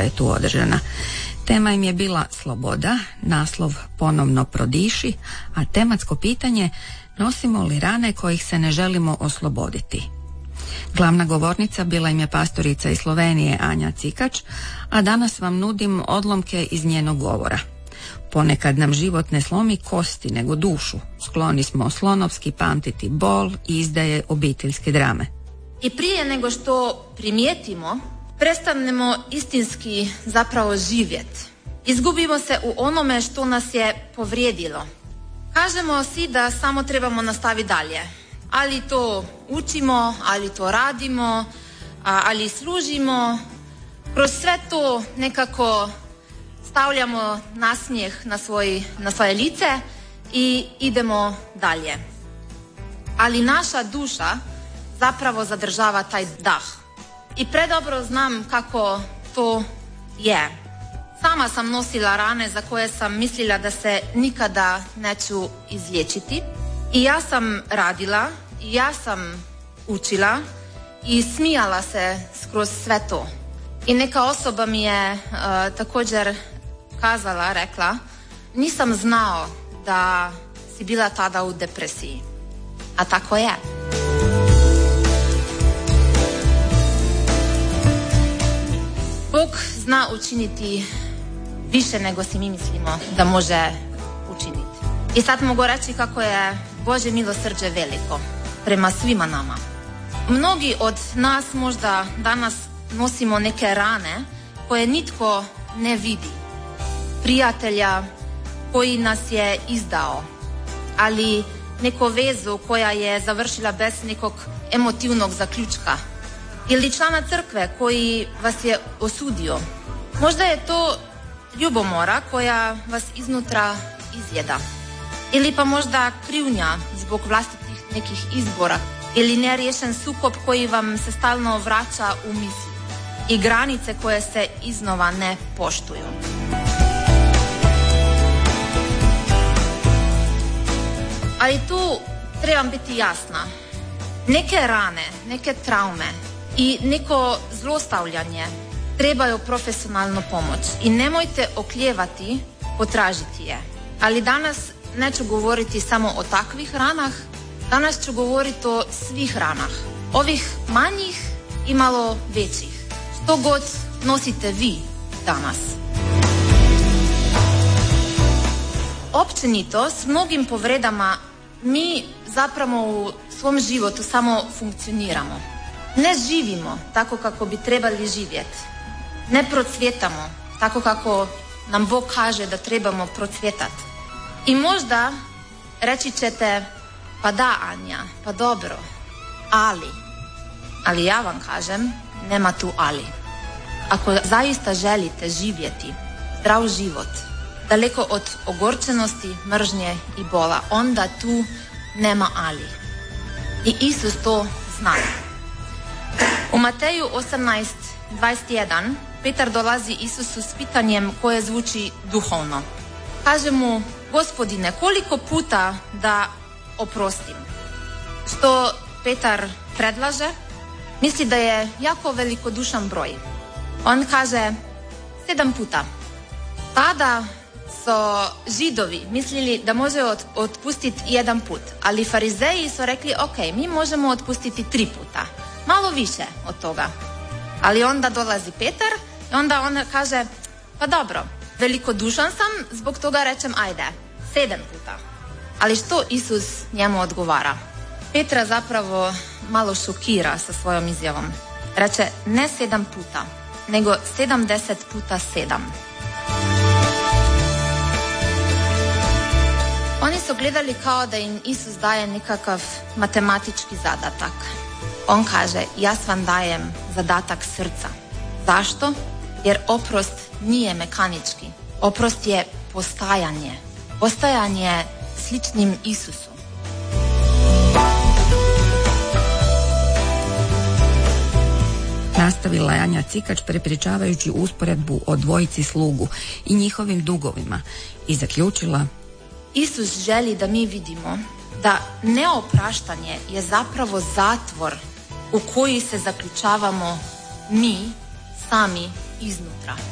koja je tu održana. Tema im je bila sloboda, naslov ponovno prodiši, a tematsko pitanje nosimo li rane kojih se ne želimo osloboditi. Glavna govornica bila im je pastorica iz Slovenije Anja Cikač, a danas vam nudim odlomke iz njenog govora. Ponekad nam život ne slomi kosti nego dušu. Skloni smo slonovski pamtiti bol i izdaje obiteljske drame. I prije nego što primijetimo, prestanemo istinski zapravo živjeti. Izgubimo se u onome što nas je povrijedilo. Kažemo si da samo trebamo nastaviti dalje. Ali to učimo, ali to radimo, ali služimo. Kroz sve to nekako stavljamo nasmijeh na svoje lice i idemo dalje. Ali naša duša zapravo zadržava taj dah. I predobro znam kako to je. Sama sam nosila rane za koje sam mislila da se nikada neću izliječiti. I ja sam radila, i ja sam učila i smijala se skroz sve to. I neka osoba mi je također rekla, nisam znao da si bila tada u depresiji. A tako je. Bog zna učiniti više nego si mi mislimo da može učiniti. I sad mogu reći kako je Božje milosrđe veliko prema svima nama. Mnogi od nas možda danas nosimo neke rane koje nitko ne vidi. Prijatelja koji nas je izdao, ali neku vezu koja je završila bez nekog emotivnog zaključka. Ili člana crkve koji vas je osudio. Možda je to ljubomora koja vas iznutra izjeda. Ili pa možda krivnja zbog vlastitih nekih izbora. Ili neriješen sukob koji vam se stalno vraća u misli. I granice koje se iznova ne poštuju. Ali tu trebam biti jasna. Neke rane, neke traume i neko zlostavljanje trebaju profesionalnu pomoć. I nemojte oklijevati potražiti je. Ali danas neću govoriti samo o takvih ranah, danas ću govoriti o svih ranah. Ovih manjih i malo većih. Što god nosite vi danas. Općenito, s mnogim povredama mi zapravo u svom životu samo funkcioniramo. Ne živimo tako kako bi trebali živjeti. Ne procvjetamo tako kako nam Bog kaže da trebamo procvjetati. I možda reći ćete, pa da Anja, pa dobro, ali ja vam kažem, nema tu ali. Ako zaista želite živjeti zdrav život, daleko od ogorčenosti, mržnje i bola, onda tu nema ali. I Isus to zna. U Mateju 18:21 Petar dolazi Isusu s pitanjem koje zvuči duhovno. Kaže mu, Gospodine, koliko puta da oprostim? Što Petar predlaže, misli da je jako velikodušan broj. On kaže 7 puta. Tada su Židovi mislili da može otpustiti 1 put, ali farizeji su rekli, ok, mi možemo otpustiti 3 puta. Malo više od toga. Ali onda dolazi Petar i onda on kaže, pa dobro, velikodušan sam, zbog toga rečem, ajde, 7 puta. Ali što Isus njemu odgovara? Petra zapravo malo šokira sa svojom izjavom. Reče, ne 7 puta, nego 70 puta 7. Oni su gledali kao da im Isus daje nekakav matematički zadatak. On kaže, ja vam dajem zadatak srca. Zašto? Jer oprost nije mekanički. Oprost je postajanje. Postajanje sličnim Isusu. Nastavila je Anja Cikač prepričavajući usporedbu o dvojici slugu i njihovim dugovima i zaključila: Isus želi da mi vidimo da neopraštanje je zapravo zatvor u koji se zaključavamo mi sami iznutra.